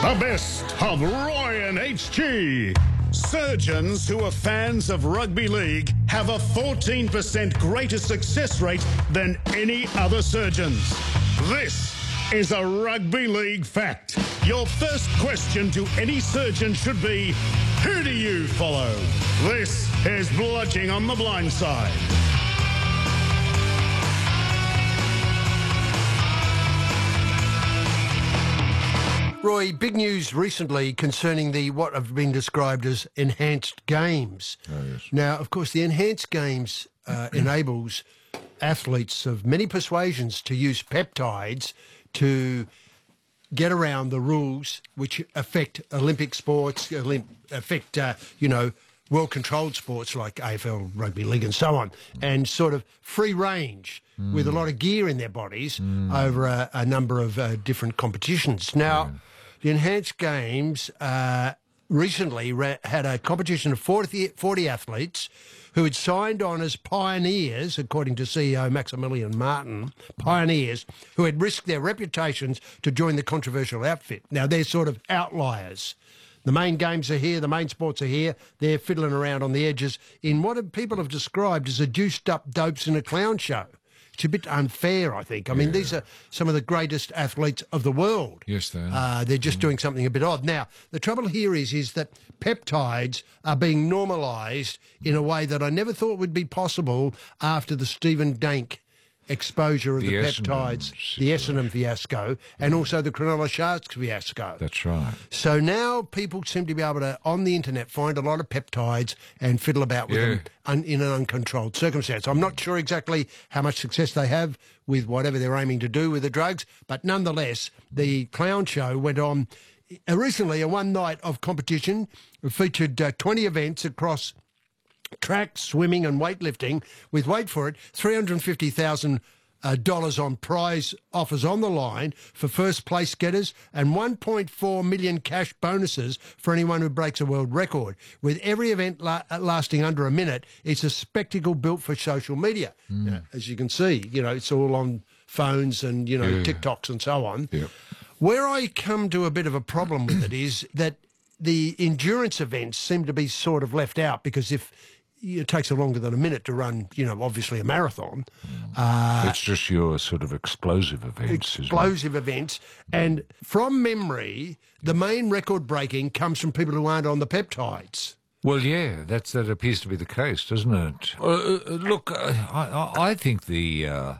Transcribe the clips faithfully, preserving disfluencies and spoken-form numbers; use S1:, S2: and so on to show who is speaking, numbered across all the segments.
S1: The best of Roy and H G. Surgeons who are fans of rugby league have a fourteen percent greater success rate than any other surgeons. This is a rugby league fact. Your first question to any surgeon should be, who do you follow? This is Bludging on the Blind Side.
S2: Roy, big news recently concerning the what have been described as enhanced games.
S3: Oh, yes.
S2: Now, of course, the enhanced games uh, enables athletes of many persuasions to use peptides to get around the rules which affect Olympic sports, Olymp- affect, uh, you know, well-controlled sports like A F L, rugby league and so on, and sort of free range mm. with a lot of gear in their bodies mm. over a, a number of uh, different competitions. Now, yeah. the enhanced games uh, recently ra- had a competition of forty, forty athletes who had signed on as pioneers, according to C E O Maximilian Martin, pioneers who had risked their reputations to join the controversial outfit. Now, they're sort of outliers. The main games are here, the main sports are here. They're fiddling around on the edges in what people have described as a juiced-up dopes in a clown show. It's a bit unfair, I think. I mean, yeah. these are some of the greatest athletes of the world.
S3: Yes, they are.
S2: Uh, they're just mm. doing something a bit odd. Now, the trouble here is, is that peptides are being normalised in a way that I never thought would be possible after the Stephen Dank exposure of the, the peptides, the Essendon fiasco, and also the Cronulla Sharks fiasco.
S3: That's right.
S2: So now people seem to be able to, on the internet, find a lot of peptides and fiddle about with
S3: yeah.
S2: them un, in an uncontrolled circumstance. I'm not sure exactly how much success they have with whatever they're aiming to do with the drugs, but nonetheless, the clown show went on. Recently, a one night of competition featured uh, twenty events across track, swimming and weightlifting with, wait for it, three hundred fifty thousand dollars uh, on prize offers on the line for first place getters and one point four million cash bonuses for anyone who breaks a world record. With every event la- lasting under a minute, it's a spectacle built for social media. Mm. You know, as you can see, you know, it's all on phones and, you know, yeah. TikToks and so on.
S3: Yep.
S2: Where I come to a bit of a problem with it is that the endurance events seem to be sort of left out, because if it takes longer than a minute to run, you know, obviously a marathon.
S3: Uh, it's just your sort of explosive events.
S2: Explosive events. And from memory, the main record breaking comes from people who aren't on the peptides.
S3: Well, yeah, that's, that appears to be the case, doesn't it? Uh, uh, look, uh, I, I think the uh,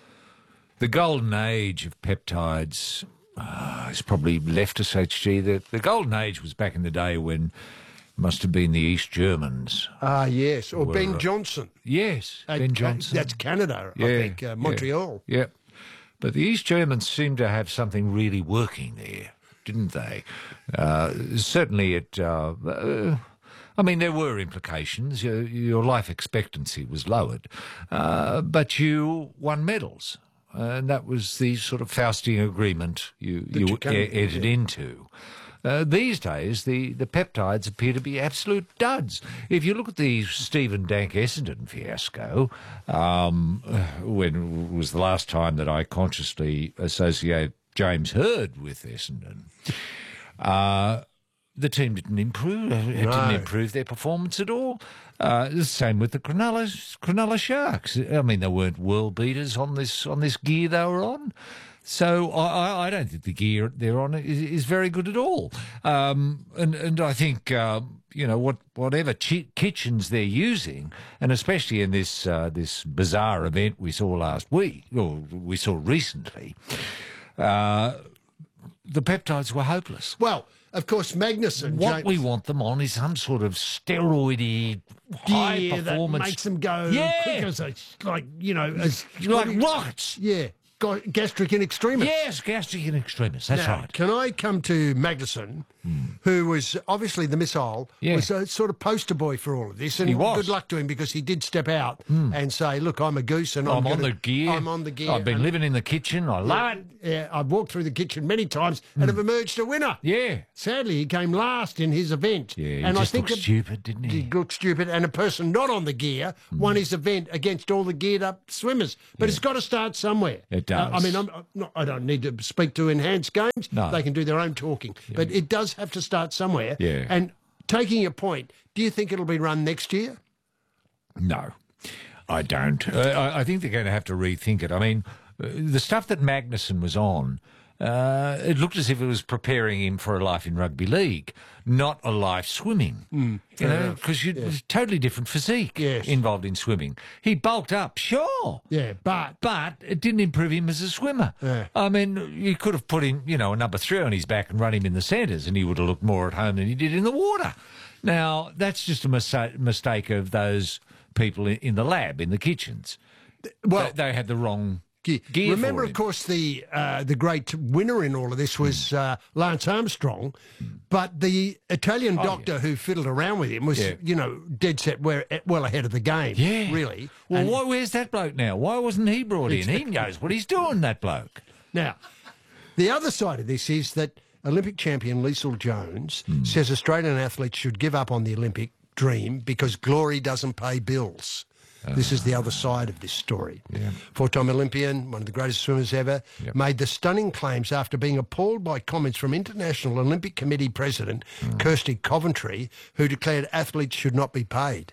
S3: the golden age of peptides uh, is probably left us, H G. The, the golden age was back in the day when must have been the East Germans.
S2: Ah, yes. Or
S3: were,
S2: Ben Johnson.
S3: Yes,
S2: uh,
S3: Ben Johnson.
S2: That's Canada,
S3: yeah,
S2: I think, uh, Montreal.
S3: Yeah, yeah. But the East Germans seemed to have something really working there, didn't they? Uh, certainly it... Uh, uh, I mean, there were implications. Your, your life expectancy was lowered. Uh, but you won medals. And that was the sort of Faustian agreement you, you, you entered yeah. into. Uh, these days, the, the peptides appear to be absolute duds. If you look at the Stephen Dank Essendon fiasco, um, when was the last time that I consciously associate James Hird with Essendon, uh, the team didn't improve. It no. didn't improve their performance at all. Uh, the same with the Cronulla, Cronulla Sharks. I mean, they weren't world beaters on this on this gear they were on. So I, I don't think the gear they're on is, is very good at all. Um, and, and I think, uh, you know, what whatever chi- kitchens they're using, and especially in this uh, this bizarre event we saw last week, or we saw recently, uh, the peptides were hopeless.
S2: Well, of course, Magnuson.
S3: What
S2: James,
S3: we want them on is some sort of steroidy, high
S2: gear
S3: performance.
S2: That makes them go
S3: yeah.
S2: quick as a, like, you know, as
S3: like rockets.
S2: Yeah. Gastric in extremis.
S3: Yes, gastric in extremis. That's
S2: now,
S3: right.
S2: Can I come to Magnuson, mm. who was obviously the missile,
S3: yeah.
S2: was a sort of poster boy for all of this. And
S3: he was.
S2: Good luck to him, because he did step out mm. and say, look, I'm a goose and I'm,
S3: I'm
S2: gonna,
S3: on the gear.
S2: I'm on the gear.
S3: I've been
S2: and,
S3: living in the kitchen. I love it.
S2: Yeah, I've walked through the kitchen many times mm. and have emerged a winner.
S3: Yeah.
S2: Sadly, he came last in his event.
S3: Yeah, he
S2: and
S3: just
S2: I think
S3: looked stupid, didn't he?
S2: He looked stupid, and a person not on the gear mm. won his event against all the geared up swimmers. But yeah. it's got to start somewhere.
S3: It It does.
S2: Uh, I mean, I'm, I'm not, I don't need to speak to Enhanced Games.
S3: No.
S2: They can do their own talking. Yeah. But it does have to start somewhere.
S3: Yeah.
S2: And taking your point, do you think it'll be run next year?
S3: No, I don't. Uh, I, I think they're going to have to rethink it. I mean, uh, the stuff that Magnussen was on, uh, it looked as if it was preparing him for a life in rugby league, not a life swimming.
S2: Mm,
S3: you know, because
S2: yeah.
S3: there's totally different physique
S2: yes.
S3: involved in swimming. He bulked up, sure.
S2: Yeah, but...
S3: But it didn't improve him as a swimmer.
S2: Yeah.
S3: I mean, you could have put him, you know, a number three on his back and run him in the centres, and he would have looked more at home than he did in the water. Now, that's just a mis- mistake of those people in, in the lab, in the kitchens.
S2: Well,
S3: they, they had the wrong gear. gear
S2: Remember,
S3: for
S2: of
S3: him.
S2: course, the uh, the great winner in all of this was uh, Lance Armstrong, but the Italian
S3: Oh,
S2: doctor
S3: yeah.
S2: who fiddled around with him was,
S3: Yeah.
S2: you know, dead set where, well ahead of the game,
S3: Yeah.
S2: really.
S3: Well,
S2: And
S3: why, where's that bloke now? Why wasn't he brought in? He knows what he's doing, that bloke.
S2: Now, the other side of this is that Olympic champion Liesl Jones
S3: Mm.
S2: says Australian athletes should give up on the Olympic dream because glory doesn't pay bills. This is the other side of this story.
S3: Yeah.
S2: Four-time Olympian, one of the greatest swimmers ever,
S3: Yep.
S2: made the stunning claims after being appalled by comments from International Olympic Committee President
S3: Mm.
S2: Kirsty Coventry, who declared athletes should not be paid.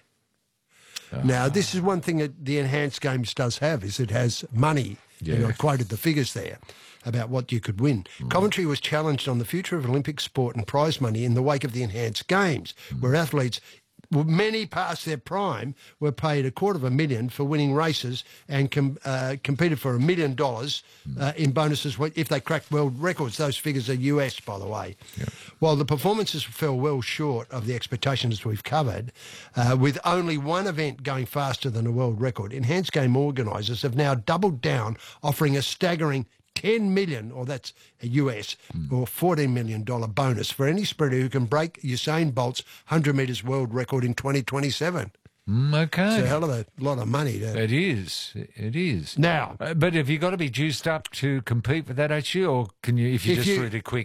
S2: Now, this is one thing that the Enhanced Games does have, is it has money.
S3: Yeah.
S2: And I quoted the figures there about what you could win.
S3: Mm.
S2: Coventry was challenged on the future of Olympic sport and prize money in the wake of the Enhanced Games,
S3: Mm.
S2: where athletes, well, many past their prime, were paid a quarter of a million for winning races and com- uh, competed for a million dollars uh, in bonuses if they cracked world records. Those figures are U S, by the way.
S3: Yeah.
S2: While the performances fell well short of the expectations we've covered, uh, with only one event going faster than a world record, Enhanced Game organisers have now doubled down, offering a staggering ten million dollars, or that's a U S, mm. or fourteen million dollars bonus for any sprinter who can break Usain Bolt's one hundred metres world record in twenty twenty-seven.
S3: Mm, okay.
S2: It's a hell of a lot of money. To...
S3: It is. It is.
S2: Now,
S3: Uh, but have you got to be juiced up to compete with that, actually, or can you, if you're
S2: If
S3: just
S2: you-
S3: really quick,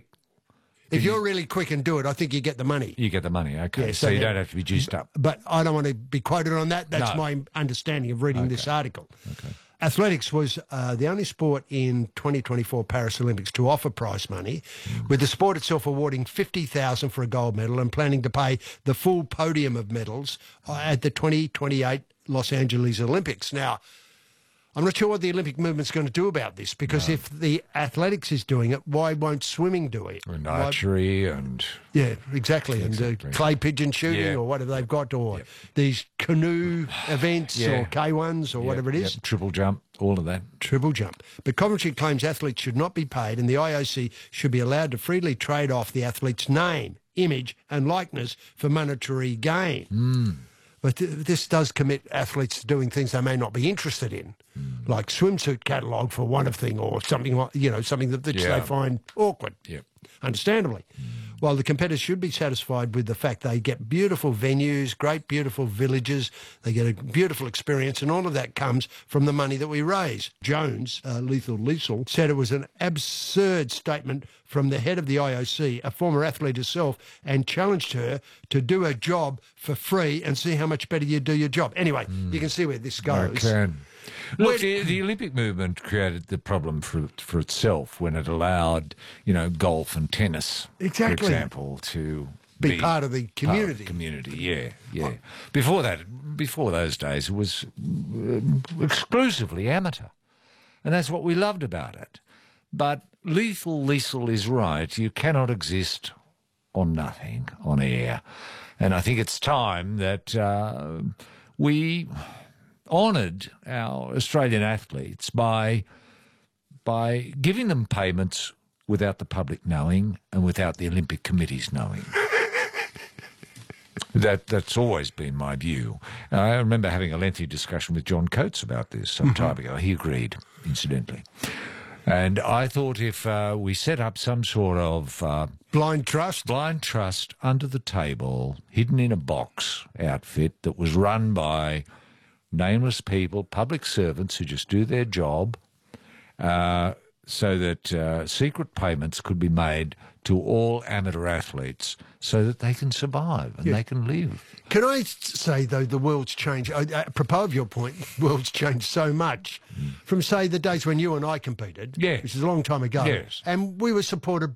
S2: if you're really quick and do it, I think you get the money.
S3: you get the money? Okay.
S2: Yeah,
S3: so,
S2: so
S3: you
S2: that-
S3: don't have to be juiced up.
S2: But I don't want to be quoted on that. That's
S3: No.
S2: my understanding of reading this article.
S3: Okay.
S2: Athletics was uh, the only sport in twenty twenty-four Paris Olympics to offer prize money, with the sport itself awarding fifty thousand dollars for a gold medal and planning to pay the full podium of medals uh, at the twenty twenty-eight Los Angeles Olympics. Now, I'm not sure what the Olympic movement's going to do about this, because
S3: No.
S2: if the athletics is doing it, why won't swimming do it?
S3: And
S2: Why-
S3: archery and...
S2: yeah, exactly. And
S3: Exactly.
S2: uh, clay pigeon shooting,
S3: Yeah.
S2: or whatever they've got, or
S3: Yep.
S2: these canoe events,
S3: Yeah.
S2: or K ones, or
S3: Yep,
S2: whatever it is.
S3: yep, triple jump, all of that.
S2: Triple jump. But Coventry claims athletes should not be paid, and the I O C should be allowed to freely trade off the athlete's name, image, and likeness for monetary gain.
S3: Mm.
S2: But th- this does commit athletes to doing things they may not be interested in, like swimsuit catalogue for one of thing, or something like, you know, something that, that
S3: Yeah.
S2: they find awkward.
S3: Yep.
S2: Understandably. While the competitors should be satisfied with the fact they get beautiful venues, great beautiful villages, they get a beautiful experience, and all of that comes from the money that we raise. Jones, uh, Lethal Liesl, said it was an absurd statement from the head of the I O C, a former athlete herself, and challenged her to do her job for free and see how much better you do your job. Anyway, you can see where this goes.
S3: Okay. Look,
S2: When-
S3: the, the Olympic movement created the problem for for itself when it allowed, you know, golf and tennis,
S2: Exactly.
S3: for example, to
S2: Be part of the
S3: part of
S2: community.
S3: the community, yeah, yeah. Before that, before those days, it was uh, exclusively amateur, and that's what we loved about it. But Lethal Liesl is right. You cannot exist on nothing on air, and I think it's time that uh, we honoured our Australian athletes by by giving them payments without the public knowing and without the Olympic committees knowing. That that's always been my view. And I remember having a lengthy discussion with John Coates about this some time ago. He agreed, incidentally. And I thought if uh, we set up some sort of uh,
S2: Blind trust.
S3: blind trust under the table, hidden in a box outfit that was run by nameless people, public servants who just do their job, uh, so that uh, secret payments could be made to all amateur athletes so that they can survive and
S2: Yeah.
S3: they can live.
S2: Can I s- say, though, the world's changed, uh, apropos of your point, the world's changed so much from, say, the days when you and I competed,
S3: Yes.
S2: which is a long time ago,
S3: Yes.
S2: and we were supported